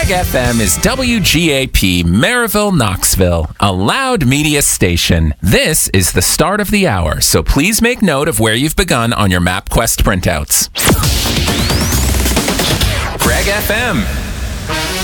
FM is WGAP Maryville, Knoxville, a loud media station. This is the start of the hour, so please make note of where you've begun on your MapQuest printouts. Reg FM.